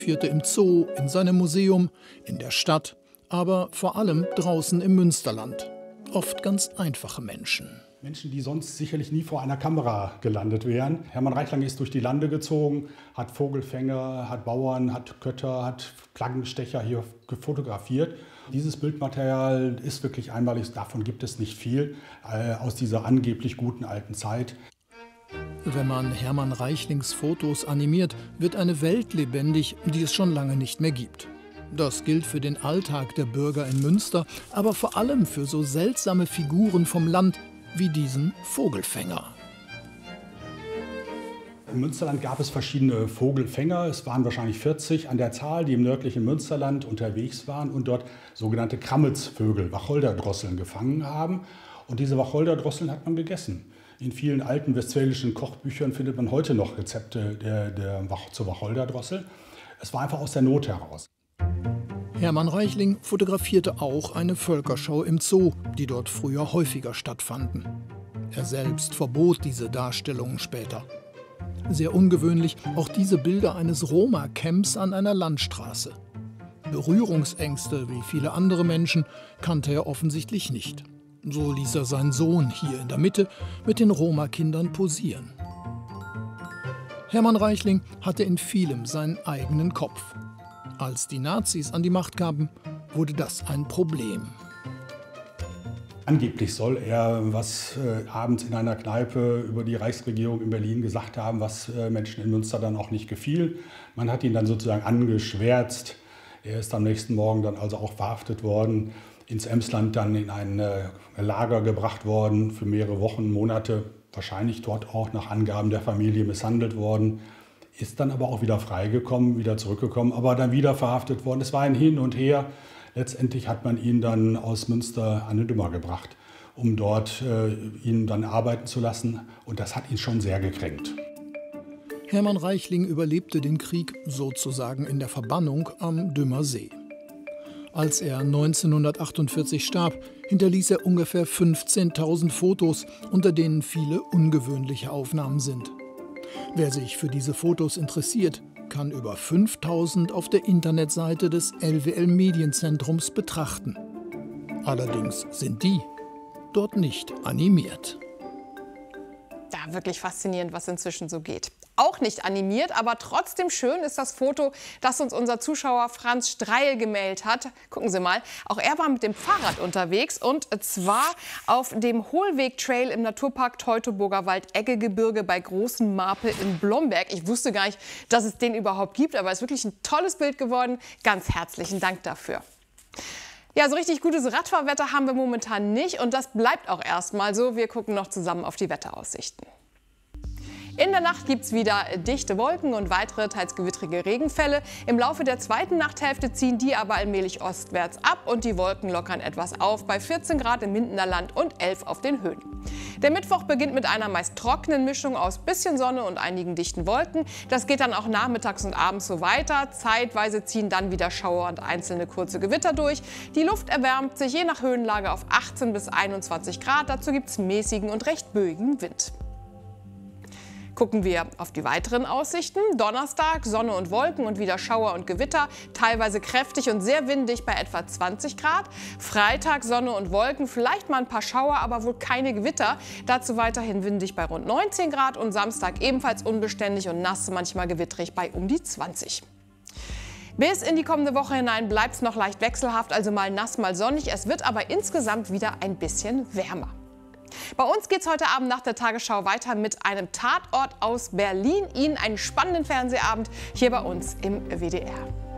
Fotografierte im Zoo, in seinem Museum, in der Stadt, aber vor allem draußen im Münsterland. Oft ganz einfache Menschen. Menschen, die sonst sicherlich nie vor einer Kamera gelandet wären. Hermann Reichling ist durch die Lande gezogen, hat Vogelfänger, hat Bauern, hat Kötter, hat Flaggenstecher hier fotografiert. Dieses Bildmaterial ist wirklich einmalig, davon gibt es nicht viel, aus dieser angeblich guten alten Zeit. Wenn man Hermann Reichlings Fotos animiert, wird eine Welt lebendig, die es schon lange nicht mehr gibt. Das gilt für den Alltag der Bürger in Münster, aber vor allem für so seltsame Figuren vom Land wie diesen Vogelfänger. Im Münsterland gab es verschiedene Vogelfänger. Es waren wahrscheinlich 40 an der Zahl, die im nördlichen Münsterland unterwegs waren und dort sogenannte Krammetsvögel, Wacholderdrosseln, gefangen haben. Und diese Wacholderdrosseln hat man gegessen. In vielen alten westfälischen Kochbüchern findet man heute noch Rezepte zur Wacholderdrossel. Es war einfach aus der Not heraus. Hermann Reichling fotografierte auch eine Völkerschau im Zoo, die dort früher häufiger stattfanden. Er selbst verbot diese Darstellungen später. Sehr ungewöhnlich auch diese Bilder eines Roma-Camps an einer Landstraße. Berührungsängste, wie viele andere Menschen, kannte er offensichtlich nicht. So ließ er seinen Sohn hier in der Mitte mit den Roma-Kindern posieren. Hermann Reichling hatte in vielem seinen eigenen Kopf. Als die Nazis an die Macht kamen, wurde das ein Problem. Angeblich soll er abends in einer Kneipe über die Reichsregierung in Berlin gesagt haben, was Menschen in Münster dann auch nicht gefiel. Man hat ihn dann sozusagen angeschwärzt. Er ist am nächsten Morgen dann also auch verhaftet worden, ins Emsland dann in ein Lager gebracht worden, für mehrere Wochen, Monate, wahrscheinlich dort auch nach Angaben der Familie misshandelt worden. Ist dann aber auch wieder freigekommen, wieder zurückgekommen, aber dann wieder verhaftet worden. Es war ein Hin und Her. Letztendlich hat man ihn dann aus Münster an den Dümmer gebracht, um dort ihn dann arbeiten zu lassen. Und das hat ihn schon sehr gekränkt. Hermann Reichling überlebte den Krieg sozusagen in der Verbannung am Dümmer See. Als er 1948 starb, hinterließ er ungefähr 15.000 Fotos, unter denen viele ungewöhnliche Aufnahmen sind. Wer sich für diese Fotos interessiert, kann über 5.000 auf der Internetseite des LWL Medienzentrums betrachten. Allerdings sind die dort nicht animiert. Ja, wirklich faszinierend, was inzwischen so geht. Auch nicht animiert, aber trotzdem schön ist das Foto, das uns unser Zuschauer Franz Streil gemeldet hat. Gucken Sie mal, auch er war mit dem Fahrrad unterwegs und zwar auf dem Hohlweg-Trail im Naturpark Teutoburger Wald-Eggegebirge bei Großen Marpe in Blomberg. Ich wusste gar nicht, dass es den überhaupt gibt, aber es ist wirklich ein tolles Bild geworden. Ganz herzlichen Dank dafür. Ja, so richtig gutes Radfahrwetter haben wir momentan nicht und das bleibt auch erstmal so. Wir gucken noch zusammen auf die Wetteraussichten. In der Nacht gibt es wieder dichte Wolken und weitere teils gewittrige Regenfälle. Im Laufe der zweiten Nachthälfte ziehen die aber allmählich ostwärts ab und die Wolken lockern etwas auf bei 14 Grad im Mindener Land und 11 auf den Höhen. Der Mittwoch beginnt mit einer meist trockenen Mischung aus bisschen Sonne und einigen dichten Wolken. Das geht dann auch nachmittags und abends so weiter. Zeitweise ziehen dann wieder Schauer und einzelne kurze Gewitter durch. Die Luft erwärmt sich je nach Höhenlage auf 18 bis 21 Grad. Dazu gibt es mäßigen und recht böigen Wind. Gucken wir auf die weiteren Aussichten. Donnerstag Sonne und Wolken und wieder Schauer und Gewitter, teilweise kräftig und sehr windig bei etwa 20 Grad. Freitag Sonne und Wolken, vielleicht mal ein paar Schauer, aber wohl keine Gewitter. Dazu weiterhin windig bei rund 19 Grad und Samstag ebenfalls unbeständig und nass, manchmal gewittrig bei um die 20. Bis in die kommende Woche hinein bleibt es noch leicht wechselhaft, also mal nass, mal sonnig. Es wird aber insgesamt wieder ein bisschen wärmer. Bei uns geht es heute Abend nach der Tagesschau weiter mit einem Tatort aus Berlin. Ihnen einen spannenden Fernsehabend hier bei uns im WDR.